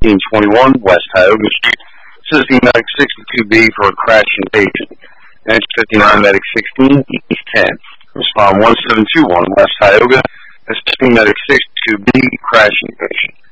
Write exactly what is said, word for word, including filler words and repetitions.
fifteen twenty-one West Tioga Street. Assisting Medic sixty-two B for a crashing patient. N H fifty-nine Medic sixteen East ten. Respond one seven two one West Tioga. Assisting Medic sixty-two B, crashing patient.